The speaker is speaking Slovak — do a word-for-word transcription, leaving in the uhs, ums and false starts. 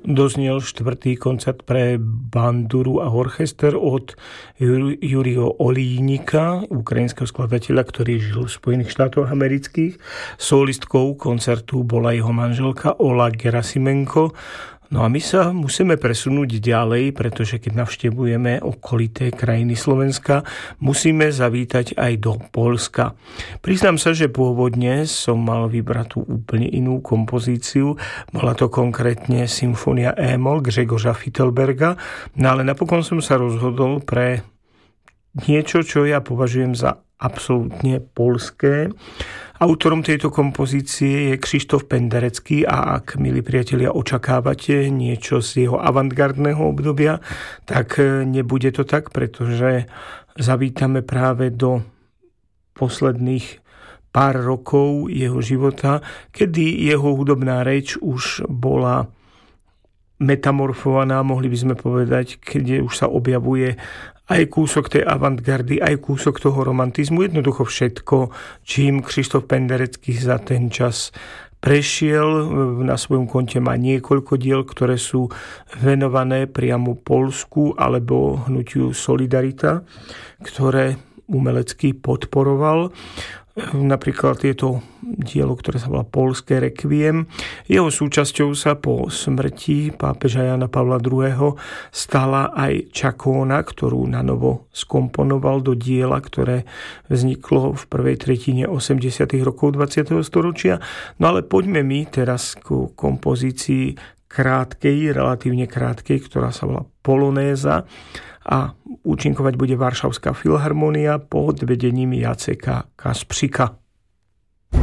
doznel štvrtý koncert pre banduru a orchester od Juriho Olínika, ukrajinského skladateľa, ktorý žil v Spojených štátoch amerických. Solistkou koncertu bola jeho manželka Ola Gerasimenko. No a my sa musíme presunúť ďalej, pretože keď navštevujeme okolité krajiny Slovenska, musíme zavítať aj do Poľska. Priznám sa, že pôvodne som mal vybrať tú úplne inú kompozíciu. Bola to konkrétne symfónia E-moll Grzegorza Fittelberga, no ale napokon som sa rozhodol pre niečo, čo ja považujem za absolútne poľské. Autorom tejto kompozície je Krzysztof Penderecký a ak, milí priatelia, očakávate niečo z jeho avantgardného obdobia, tak nebude to tak, pretože zavítame práve do posledných pár rokov jeho života, kedy jeho hudobná reč už bola metamorfovaná, mohli by sme povedať, keď už sa objavuje aj kúsok tej avantgardy, aj kúsok toho romantizmu, jednoducho všetko, čím Krzysztof Penderecký za ten čas prešiel. Na svojom konte má niekoľko diel, ktoré sú venované priamo Poľsku alebo hnutiu Solidarita, ktoré umelecky podporoval. Napríklad je to dielo, ktoré sa volá Poľské rekviem. Jeho súčasťou sa po smrti pápeža Jana Pavla druhého. stala aj Čakóna, ktorú nanovo skomponoval do diela, ktoré vzniklo v prvej tretine osemdesiatych rokov dvadsiateho storočia. No ale poďme my teraz ku kompozícii krátkej, relatívne krátkej, ktorá sa volá Polonéza a účinkovať bude Varšavská filharmonia pod vedením Jaceka Kaspříka.